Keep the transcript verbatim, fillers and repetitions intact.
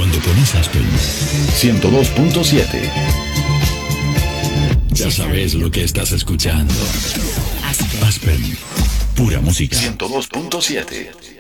Cuando pones Aspen ciento dos punto siete, ya sabes lo que estás escuchando. Aspen, Aspen, pura música. ciento dos punto siete.